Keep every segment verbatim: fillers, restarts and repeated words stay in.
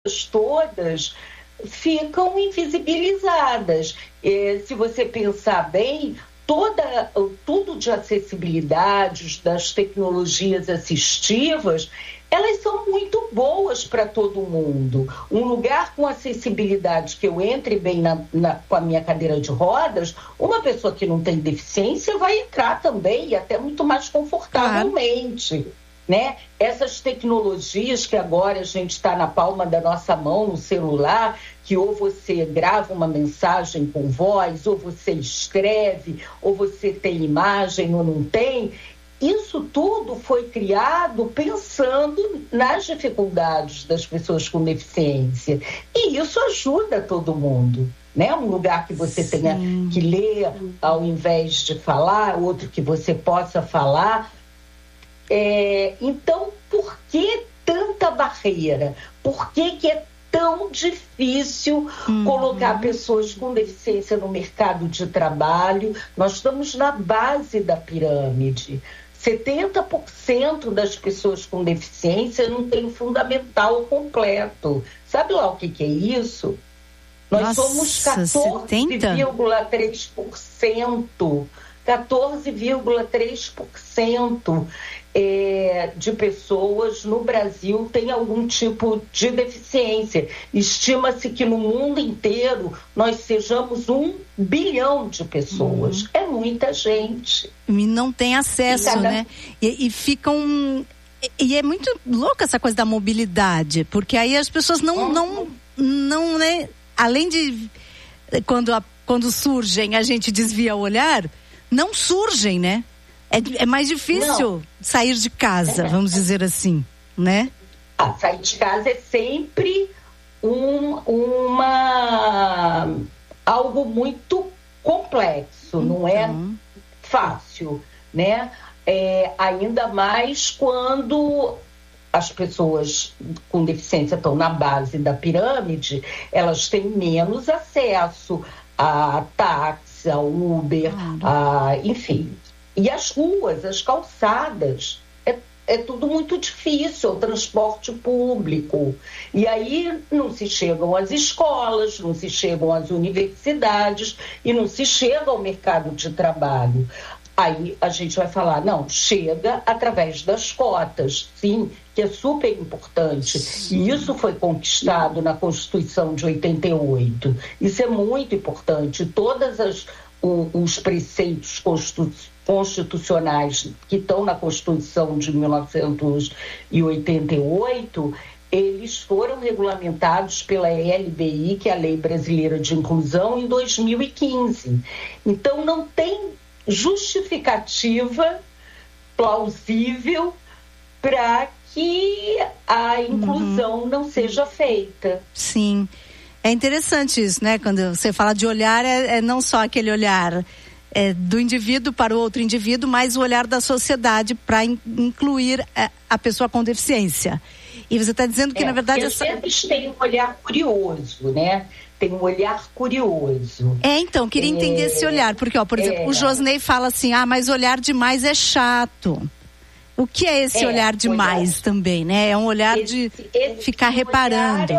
todas ficam invisibilizadas. É, se você pensar bem, toda, tudo de acessibilidade, das tecnologias assistivas, elas são muito boas para todo mundo. Um lugar com acessibilidade, que eu entre bem na, na, com a minha cadeira de rodas, uma pessoa que não tem deficiência vai entrar também, e até muito mais confortavelmente. Claro. Né? Essas tecnologias que agora a gente está na palma da nossa mão, no celular, que ou você grava uma mensagem com voz, ou você escreve, ou você tem imagem ou não tem, isso tudo foi criado pensando nas dificuldades das pessoas com deficiência. E isso ajuda todo mundo. Né? Um lugar que você Sim. tenha que ler ao invés de falar, outro que você possa falar. É, então, por que tanta barreira? Por que, que é tão difícil uhum. colocar pessoas com deficiência no mercado de trabalho? Nós estamos na base da pirâmide. setenta por cento das pessoas com deficiência não tem o fundamental completo. Sabe lá o que, que é isso? Nós Nossa, somos quatorze vírgula três por cento. quatorze vírgula três por cento é, de pessoas no Brasil têm algum tipo de deficiência. Estima-se que no mundo inteiro nós sejamos um bilhão de pessoas. Uhum. É muita gente. E não tem acesso, e cada... né? E, e ficam... E é muito louca essa coisa da mobilidade, porque aí as pessoas não... Uhum. não, não né? Além de... Quando, a, quando surgem, a gente desvia o olhar... Não surgem, né? É, é mais difícil não. sair de casa, é. vamos dizer assim, né? Ah, sair de casa é sempre um, uma, algo muito complexo, então. Não é fácil, né? É, ainda mais quando as pessoas com deficiência estão na base da pirâmide, elas têm menos acesso a táxi, a Uber, a, enfim. E as ruas, as calçadas, é, é tudo muito difícil, o transporte público. E aí não se chegam às escolas, não se chegam às universidades e não se chega ao mercado de trabalho. Aí a gente vai falar, não, chega através das cotas, sim, que é super importante. Sim. E isso foi conquistado na Constituição de oitenta e oito. Isso é muito importante. Todos os preceitos constitucionais que estão na Constituição de mil novecentos e oitenta e oito, eles foram regulamentados pela L B I, que é a Lei Brasileira de Inclusão, em dois mil e quinze. Então não tem justificativa plausível para que a inclusão uhum. não seja feita. Sim, é interessante isso, né? Quando você fala de olhar, é, é não só aquele olhar é, do indivíduo para o outro indivíduo, mas o olhar da sociedade para in, incluir a, a pessoa com deficiência. E você está dizendo que, é, na verdade... Essa... Eles têm um olhar curioso, né? Tem um olhar curioso. É, então, queria é, entender esse olhar, porque, ó, por exemplo, é, o Josney fala assim, ah, mas olhar demais é chato. O que é esse é, olhar demais olhar, também, né? É um olhar esse, de esse ficar reparando.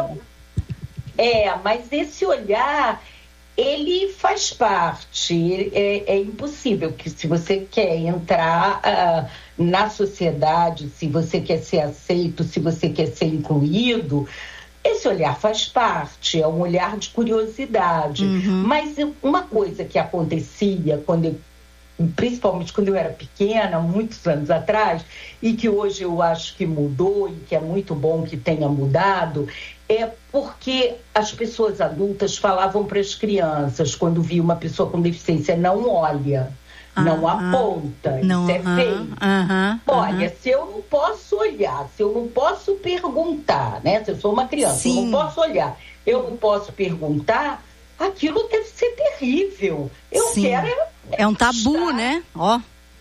É, é, mas esse olhar, ele faz parte, é, é impossível que se você quer entrar uh, na sociedade, se você quer ser aceito, se você quer ser incluído... Esse olhar faz parte, é um olhar de curiosidade. Uhum. Mas uma coisa que acontecia, quando eu, principalmente quando eu era pequena, muitos anos atrás, e que hoje eu acho que mudou e que é muito bom que tenha mudado, é porque as pessoas adultas falavam para as crianças, quando via uma pessoa com deficiência, não olha. Não ah, aponta, não, isso é ah, feio. Ah, Olha, ah, se eu não posso olhar, se eu não posso perguntar, né? Se eu sou uma criança, sim. eu não posso olhar, eu não posso perguntar, aquilo deve ser terrível. Eu sim. quero... É um tabu, estar... né? Ó.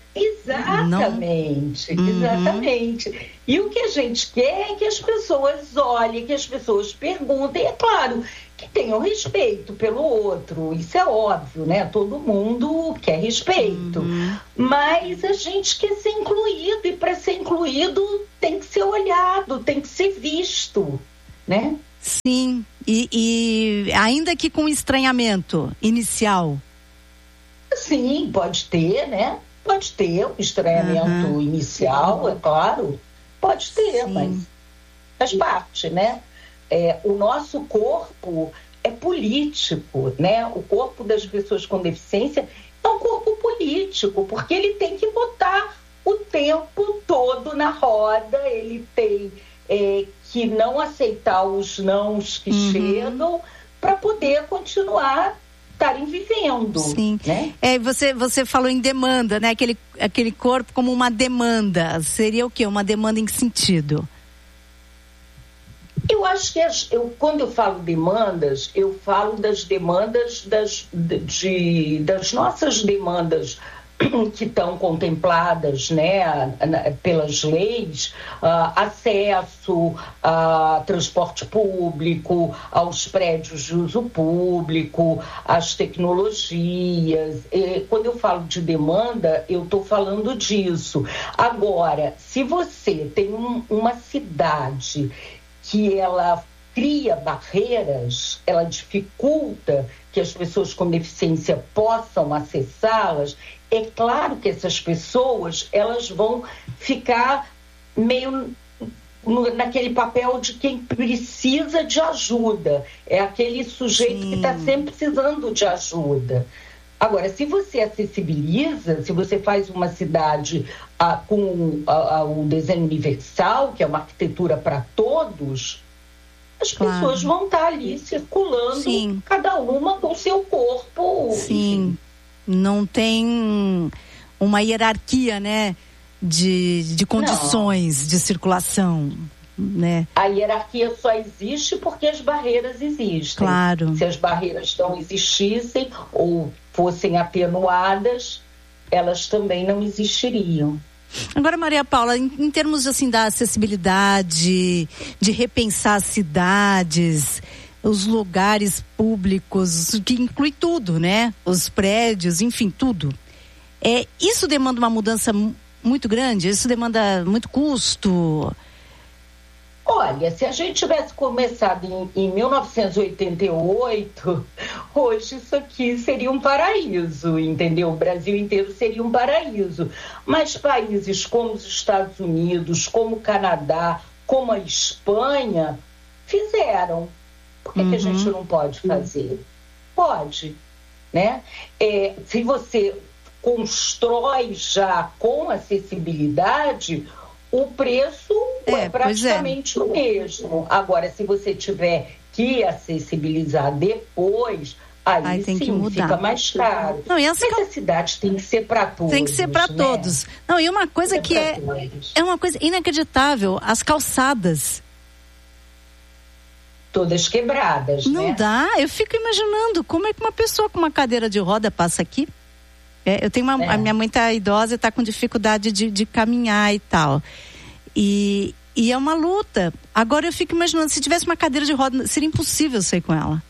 Exatamente, não... exatamente. Uhum. E o que a gente quer é que as pessoas olhem, que as pessoas perguntem, é claro, que tenham respeito pelo outro, isso é óbvio, né? Todo mundo quer respeito, uhum. mas a gente quer ser incluído, e para ser incluído tem que ser olhado, tem que ser visto, né? Sim, e, e ainda que com estranhamento inicial. Sim, pode ter, né? Pode ter um estranhamento uhum. inicial, é claro. Pode ter, Sim. mas faz parte, né? É, o nosso corpo é político, né? O corpo das pessoas com deficiência é um corpo político, porque ele tem que botar o tempo todo na roda, ele tem é, que não aceitar os nãos que uhum. chegam para poder continuar estarem vivendo. Sim. Né? É, você, você falou em demanda, né? Aquele, aquele corpo como uma demanda. Seria o quê? Uma demanda em que sentido? Eu acho que as, eu, quando eu falo demandas, eu falo das demandas das, de, das nossas demandas que estão contempladas, né, pelas leis, uh, acesso a transporte público, aos prédios de uso público, às tecnologias. E, quando eu falo de demanda, eu estou falando disso. Agora, se você tem um, uma cidade que ela cria barreiras, ela dificulta que as pessoas com deficiência possam acessá-las, é claro que essas pessoas, elas vão ficar meio no, naquele papel de quem precisa de ajuda. É aquele sujeito Sim. que está sempre precisando de ajuda. Agora, se você acessibiliza, se você faz uma cidade ah, com ah, o desenho universal, que é uma arquitetura para todos, as claro. pessoas vão estar ali circulando, Sim. cada uma com o seu corpo. Sim. Enfim. Não tem uma hierarquia, né, de, de condições Não. de circulação, né? A hierarquia só existe porque as barreiras existem. Claro. Se as barreiras não existissem ou fossem atenuadas, elas também não existiriam. Agora, Maria Paula, em, em termos assim da acessibilidade, de repensar as cidades, os lugares públicos, que inclui tudo, né? Os prédios, enfim, tudo. É, isso demanda uma mudança muito grande? Isso demanda muito custo? Olha, se a gente tivesse começado em, em mil novecentos e oitenta e oito, hoje isso aqui seria um paraíso, entendeu? O Brasil inteiro seria um paraíso. Mas países como os Estados Unidos, como o Canadá, como a Espanha, fizeram. Por que, uhum. que a gente não pode fazer? Pode, né? É, se você constrói já com acessibilidade, o preço é, é praticamente é. o mesmo. Agora, se você tiver que acessibilizar depois, aí, aí tem sim, que mudar. Fica mais caro. Não, e essa Mas a cidade tem que ser para todos. Tem que ser para né? todos. Não, e uma coisa é que é, é uma coisa inacreditável, as calçadas. Todas quebradas, Não né? dá, eu fico imaginando como é que uma pessoa com uma cadeira de roda passa aqui. É, eu tenho uma, é. a minha mãe tá idosa e tá com dificuldade de, de caminhar e tal. E, e é uma luta. Agora eu fico imaginando, se tivesse uma cadeira de roda, seria impossível sair com ela.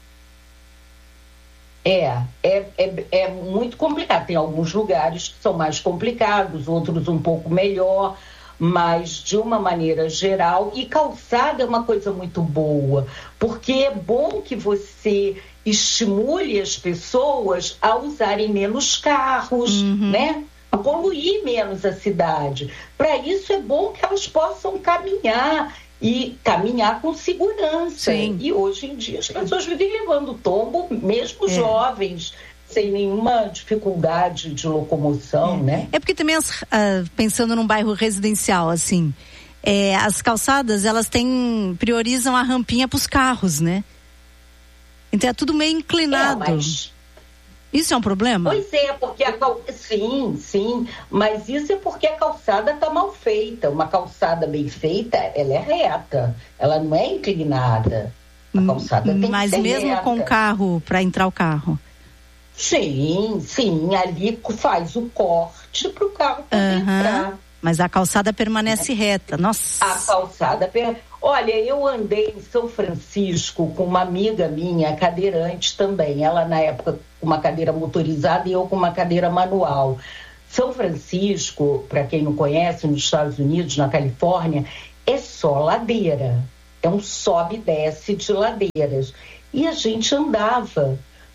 É, é, é, é muito complicado. Tem alguns lugares que são mais complicados, outros um pouco melhor, mas de uma maneira geral. E calçada é uma coisa muito boa, porque é bom que você estimule as pessoas a usarem menos carros, uhum. né? A poluir menos a cidade. Para isso é bom que elas possam caminhar e caminhar com segurança. Sim. E hoje em dia as pessoas vivem levando tombo, mesmo é. jovens, sem nenhuma dificuldade de locomoção, é. né? É porque também, as, uh, pensando num bairro residencial, assim, é, as calçadas, elas têm, priorizam a rampinha para os carros, né? Então é tudo meio inclinado. É, mas... Isso é um problema? Pois é, porque a cal... sim, sim, mas isso é porque a calçada está mal feita. Uma calçada bem feita, ela é reta, ela não é inclinada. A calçada tem mas que ser mesmo reta. Com o carro, para entrar o carro? Sim, sim, ali faz o corte para o carro poder uhum. entrar. Mas a calçada permanece é. reta, nossa. A calçada, per... olha, eu andei em São Francisco com uma amiga minha, cadeirante também, ela na época com uma cadeira motorizada e eu com uma cadeira manual. São Francisco, para quem não conhece, nos Estados Unidos, na Califórnia, é só ladeira. é um sobe e desce de ladeiras. E a gente andava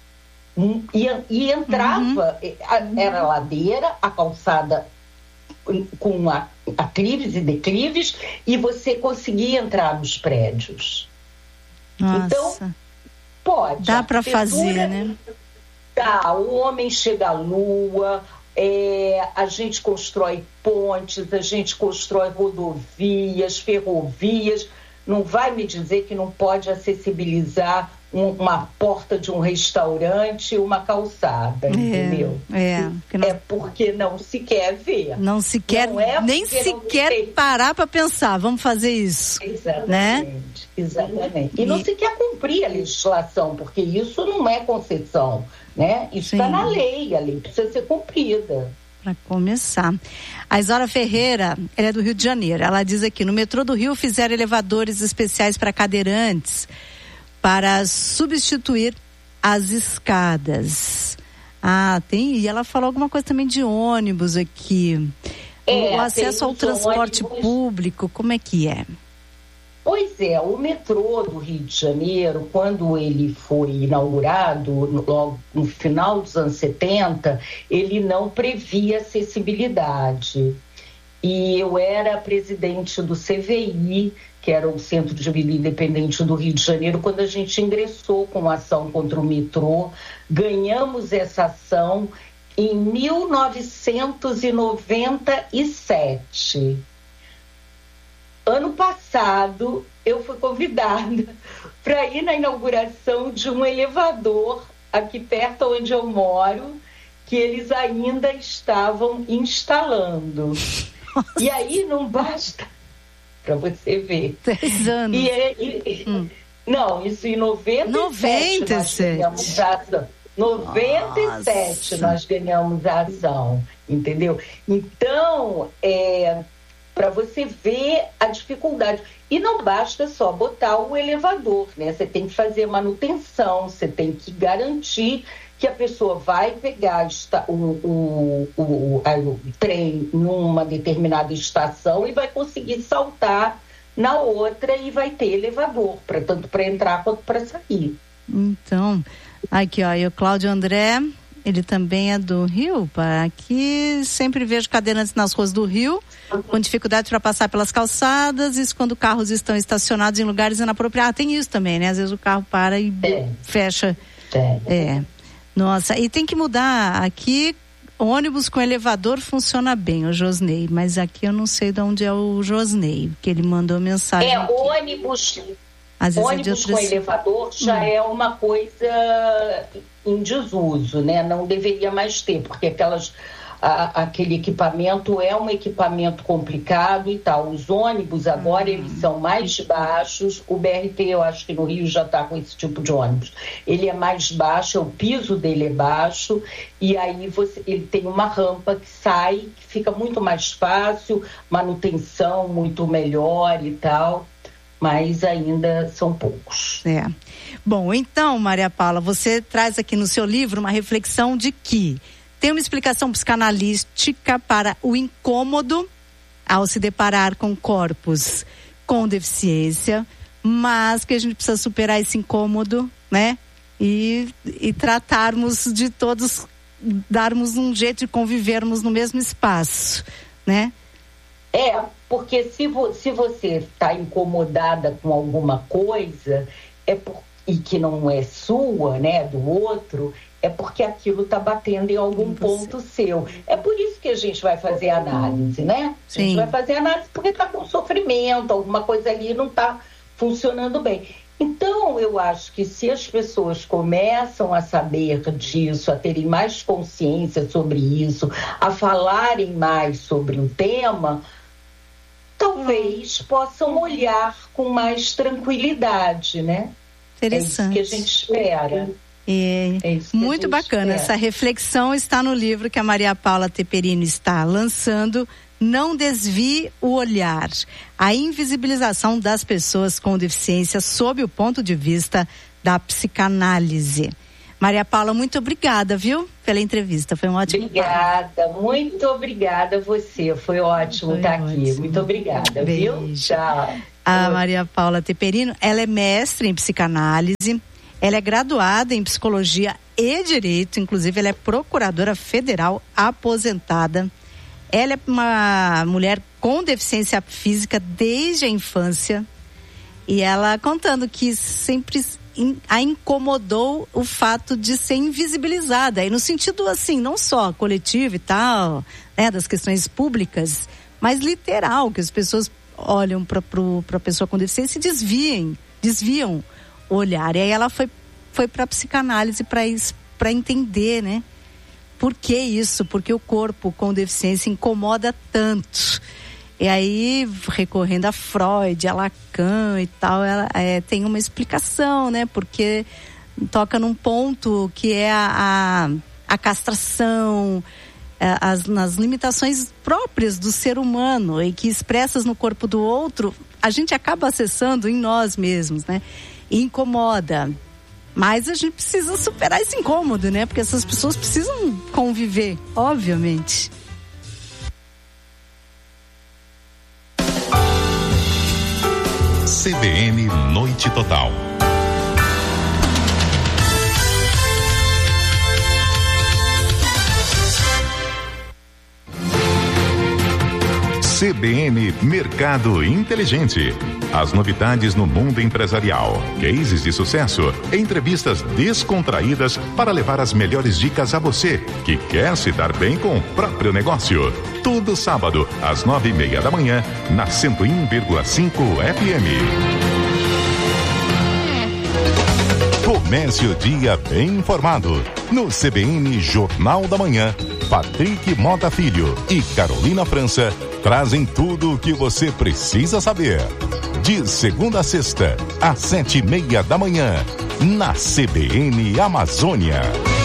e, e entrava, uhum. era ladeira, a calçada com a, aclives e declives, e você conseguia entrar nos prédios. Nossa. Então, pode. Dá para fazer, né? Dá, o homem chega à lua, é, a gente constrói pontes, a gente constrói rodovias, ferrovias. Não vai me dizer que não pode acessibilizar um, uma porta de um restaurante, uma calçada, é, entendeu? É, não... é porque não se quer ver. Não se quer, não é nem se quer tem... parar para pensar, vamos fazer isso. Exatamente, né? exatamente. E, e não se quer cumprir a legislação, porque isso não é concessão, né? Isso está na lei, a lei precisa ser cumprida. Para começar. A Isora Ferreira, ela é do Rio de Janeiro. Ela diz aqui: no metrô do Rio fizeram elevadores especiais para cadeirantes para substituir as escadas. Ah, tem. E ela falou alguma coisa também de ônibus aqui. É, o acesso ao transporte ônibus... público, como é que é? Pois é, o metrô do Rio de Janeiro, quando ele foi inaugurado, logo no final dos anos setenta, ele não previa acessibilidade. E eu era presidente do C V I, que era o Centro de Vida Independente do Rio de Janeiro, quando a gente ingressou com a ação contra o metrô. Ganhamos essa ação em mil novecentos e noventa e sete. Ano passado, eu fui convidada para ir na inauguração de um elevador aqui perto onde eu moro, que eles ainda estavam instalando. Nossa. E aí não basta, para você ver. Dez anos. E, e, hum. Não, isso em noventa e sete. noventa e sete. noventa e sete Nossa. Nós ganhamos a ação, entendeu? Então, é... para você ver a dificuldade. E não basta só botar o elevador, né? Você tem que fazer manutenção, você tem que garantir que a pessoa vai pegar o, o, o, o, o trem numa determinada estação e vai conseguir saltar na outra e vai ter elevador, pra, tanto para entrar quanto para sair. Então, aqui ó, e o Cláudio André... Ele também é do Rio, aqui sempre vejo cadeirantes nas ruas do Rio, com dificuldade para passar pelas calçadas, isso quando carros estão estacionados em lugares inapropriados. Ah, tem isso também, né? Às vezes o carro para e é. fecha. É. é. Nossa, e tem que mudar aqui, ônibus com elevador funciona bem, o Josnei, mas aqui eu não sei de onde é o Josnei, que ele mandou mensagem. É, aqui. ônibus... Às vezes ônibus é de outras... com elevador já hum. é uma coisa em desuso, né? Não deveria mais ter, porque aquelas, a, aquele equipamento é um equipamento complicado e tal. Os ônibus agora, hum. eles são mais baixos. O B R T, eu acho que no Rio já está com esse tipo de ônibus. Ele é mais baixo, o piso dele é baixo, e aí você, ele tem uma rampa que sai, que fica muito mais fácil, manutenção muito melhor e tal. Mas ainda são poucos. É. Bom, então, Maria Paula, você traz aqui no seu livro uma reflexão de que tem uma explicação psicanalística para o incômodo ao se deparar com corpos com deficiência, mas que a gente precisa superar esse incômodo, né? E, e tratarmos de todos, darmos um jeito de convivermos no mesmo espaço, né? É, porque se, vo, se você está incomodada com alguma coisa é por, e que não é sua, né, do outro, é porque aquilo está batendo em algum ponto seu. É por isso que a gente vai fazer análise, né? Sim. A gente vai fazer análise porque está com sofrimento, alguma coisa ali não está funcionando bem. Então, eu acho que se as pessoas começam a saber disso, a terem mais consciência sobre isso, a falarem mais sobre o tema, talvez possam olhar com mais tranquilidade, né? Interessante. É isso que a gente espera. É, é muito bacana. Espera. Essa reflexão está no livro que a Maria Paula Teperino está lançando. Não desvie o olhar. A invisibilização das pessoas com deficiência sob o ponto de vista da psicanálise. Maria Paula, muito obrigada, viu? Pela entrevista, foi um ótimo Obrigada, papo. Muito obrigada a você, foi ótimo foi estar ótimo. aqui. Muito obrigada, Beijo. viu? Tchau. a Maria Paula Teperino. Ela é mestre em psicanálise, ela é graduada em psicologia e direito, inclusive ela é procuradora federal aposentada. Ela é uma mulher com deficiência física desde a infância, e ela contando que sempre a incomodou o fato de ser invisibilizada, e no sentido assim, não só coletivo e tal, né, das questões públicas, mas literal, que as pessoas olham para a pessoa com deficiência e desviem, desviam o olhar. E aí ela foi, foi para a psicanálise para entender, né? Por que isso? Porque o corpo com deficiência incomoda tanto. E aí, recorrendo a Freud, a Lacan e tal, ela é, tem uma explicação, né? Porque toca num ponto que é a, a, a castração, a, as, nas limitações próprias do ser humano e que expressas no corpo do outro, a gente acaba acessando em nós mesmos, né? E incomoda. Mas a gente precisa superar esse incômodo, né? Porque essas pessoas precisam conviver, obviamente. C B N Noite Total. C B N Mercado Inteligente. As novidades no mundo empresarial, cases de sucesso, entrevistas descontraídas para levar as melhores dicas a você que quer se dar bem com o próprio negócio. Todo sábado, às nove e meia da manhã, na cento e um vírgula cinco F M. Comece o dia bem informado. No C B N Jornal da Manhã, Patrick Mota Filho e Carolina França trazem tudo o que você precisa saber. De segunda a sexta, às sete e meia da manhã, na C B N Amazônia.